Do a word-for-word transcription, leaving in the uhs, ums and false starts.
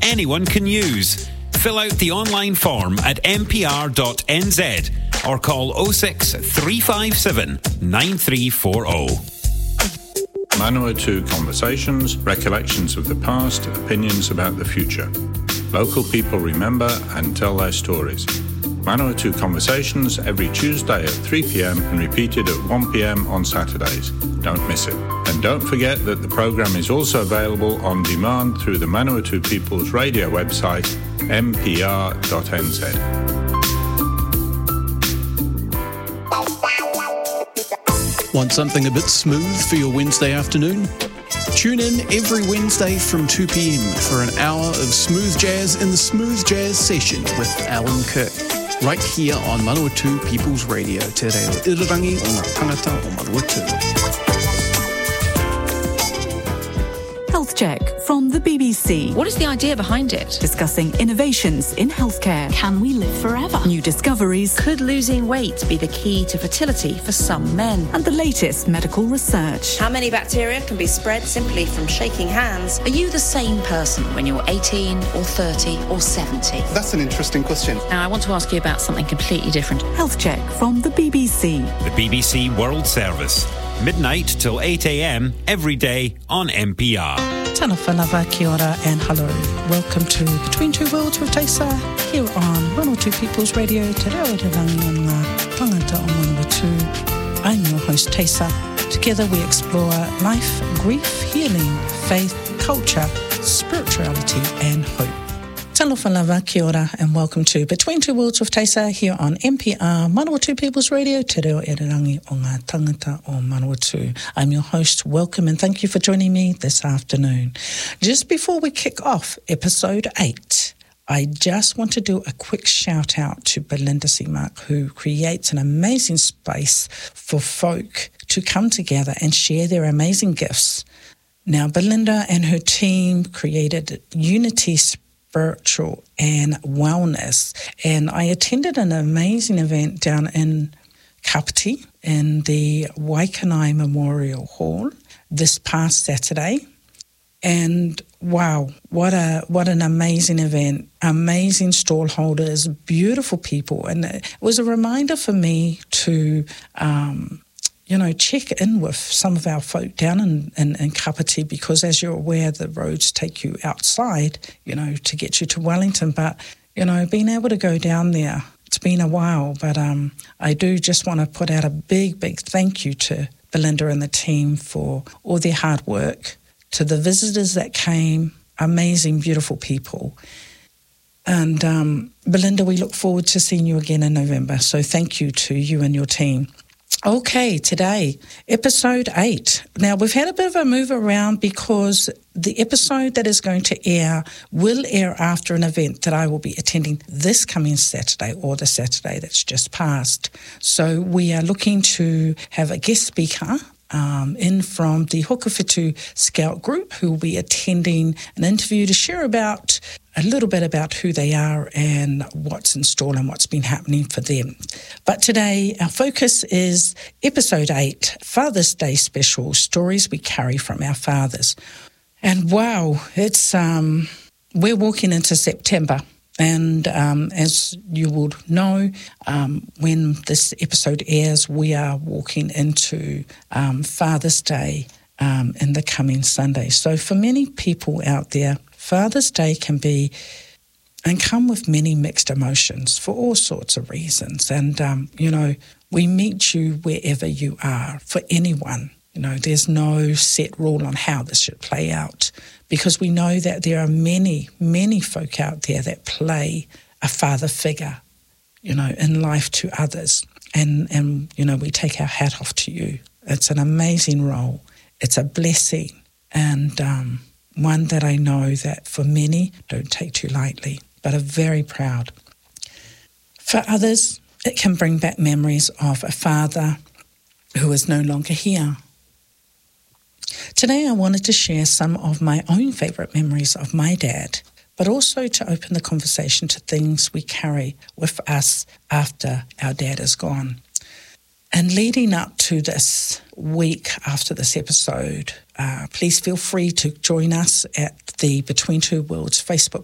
anyone can use. Fill out the online form at m p r dot n z or call oh six three five seven nine three four oh. Manawatu Conversations, recollections of the past, opinions about the future. Local people remember and tell their stories. Manawatu Conversations every Tuesday at three p.m. and repeated at one p.m. on Saturdays. Don't miss it. And don't forget that the programme is also available on demand through the Manawatu People's Radio website, m p r dot n z. Want something a bit smooth for your Wednesday afternoon? Tune in every Wednesday from two p.m. for an hour of smooth jazz in the Smooth Jazz Session with Alan Kirk, right here on Manawatu People's Radio, te reo irirangi o ngā tangata o Manawatu. Health Check from the B B C. What is the idea behind it? Discussing innovations in healthcare. Can we live forever? New discoveries. Could losing weight be the key to fertility for some men? And the latest medical research. How many bacteria can be spread simply from shaking hands? Are you the same person when you're eighteen or thirty or seventy? That's an interesting question. Now, I want to ask you about something completely different. Health Check from the B B C. The B B C World Service. Midnight till eight a.m. every day on M P R. Tana whanava, kia ora and hello. Welcome to Between Two Worlds with Teisa here on Manawatu People's Radio, te reo te rangi o ngā tangata o Manawatu. I'm your host Teisa. Together we explore life, grief, healing, faith, culture, spirituality and hope. Talo whanava, kia ora and welcome to Between Two Worlds with Teisa here on M P R, Manawatu People's Radio, te reo e rangi o ngā tangata o Manawatu. I'm your host, welcome and thank you for joining me this afternoon. Just before we kick off episode eight, I just want to do a quick shout out to Belinda Seamark, who creates an amazing space for folk to come together and share their amazing gifts. Now, Belinda and her team created Unity Spiritual and Wellness, and I attended an amazing event down in Kapiti in the Waikanai Memorial Hall this past Saturday, and wow, what a what an amazing event, amazing stallholders, beautiful people, and it was a reminder for me to um you know, check in with some of our folk down in, in, in Kapiti, because as you're aware, the roads take you outside, you know, to get you to Wellington. But, you know, being able to go down there, it's been a while, but um, I do just want to put out a big, big thank you to Belinda and the team for all their hard work, to the visitors that came, amazing, beautiful people. And um, Belinda, we look forward to seeing you again in November. So thank you to you and your team. Okay, today, episode eight. Now, we've had a bit of a move around because the episode that is going to air will air after an event that I will be attending this coming Saturday or the Saturday that's just passed. So we are looking to have a guest speaker um, in from the Hokowhitu Scout Group, who will be attending an interview to share about a little bit about who they are and what's in store and what's been happening for them. But today, our focus is episode eight, Father's Day Special, Stories We Carry from Our Fathers. And wow, it's um, we're walking into September. And um, as you would know, um, when this episode airs, we are walking into um, Father's Day um, in the coming Sunday. So for many people out there, Father's Day can be and come with many mixed emotions for all sorts of reasons. And, um, you know, we meet you wherever you are, for anyone. You know, there's no set rule on how this should play out, because we know that there are many, many folk out there that play a father figure, you know, in life to others. And, and you know, we take our hat off to you. It's an amazing role. It's a blessing. And um, one that I know that for many don't take too lightly, but are very proud. For others, it can bring back memories of a father who is no longer here. Today I wanted to share some of my own favourite memories of my dad, but also to open the conversation to things we carry with us after our dad is gone. And leading up to this week after this episode, uh, please feel free to join us at the Between Two Worlds Facebook